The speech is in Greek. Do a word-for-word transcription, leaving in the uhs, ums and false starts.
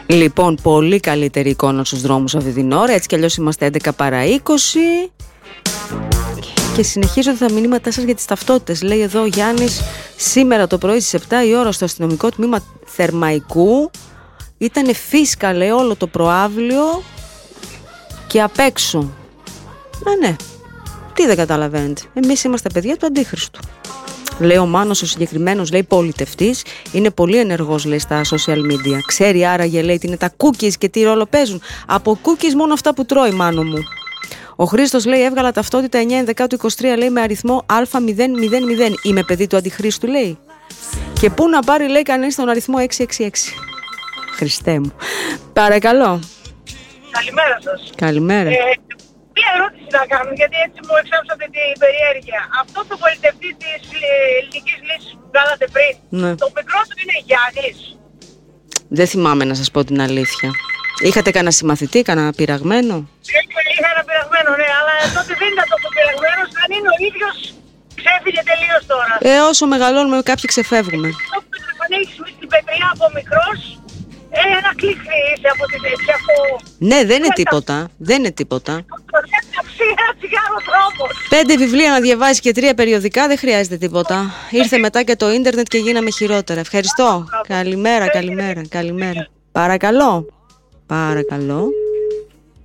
Λοιπόν, πολύ καλύτερη εικόνα στους δρόμους αυτή την ώρα. Έτσι κι αλλιώς είμαστε έντεκα παρά είκοσι. Και συνεχίζονται τα μηνύματά σας για τις ταυτότητες. Λέει εδώ ο Γιάννης, σήμερα το πρωί στις επτά η ώρα στο αστυνομικό τμήμα Θερμαϊκού ήτανε φίσκα, λέει, όλο το προαύλιο και απ' έξω. Α, ναι. Τι δεν καταλαβαίνετε. Εμείς είμαστε παιδιά του Αντίχριστου. Λέει ο Μάνος ο συγκεκριμένος, λέει, πολιτευτής, είναι πολύ ενεργός, λέει, στα social media. Ξέρει άραγε, λέει, τι είναι τα cookies και τι ρόλο παίζουν. Από cookies μόνο αυτά που τρώει, Μάνο μου. Ο Χρήστος, λέει, έβγαλα ταυτότητα εννιά ενδεκά του είκοσι τρία, λέει, με αριθμό Α μηδέν μηδέν μηδέν. Είμαι παιδί του Αντιχρίστου, λέει. Και πού να πάρει, λέει, κανείς τον αριθμό έξι έξι έξι. Χριστέ μου. Παρακαλώ. Καλημέρα σας. Καλημέρα. Ε, Μία ερώτηση να κάνω, γιατί έτσι μου εξάψατε την περιέργεια. Αυτό το πολιτευτή της ελληνικής λύσης που κάνατε πριν, ναι. Το μικρό του είναι Γιάννης. Δεν θυμάμαι να σας πω την αλήθεια. Είχατε κανένα συμμαθητή, κανένα πειραγμένο? Είχα ένα πειραγμένο, ναι, αλλά τότε δεν ήταν τόσο πειραγμένος, αν είναι ο ίδιος ξέφυγε τελείως τώρα. Ε, όσο μεγαλώνουμε κάποιοι ξεφεύγουμε. Αυτό που ανοίξεις με την πετριά από μικρός, ε, ένα κλικ είσαι από την τέτοια από... Ναι, δεν είναι τίποτα, δεν είναι τίποτα. Πέντε βιβλία να διαβάζει και τρία περιοδικά, δεν χρειάζεται τίποτα. Ήρθε μετά και το ίντερνετ και γίναμε χειρότερα. Ευχαριστώ. Καλημέρα, καλημέρα, καλημέρα. Παρακαλώ. Παρακαλώ.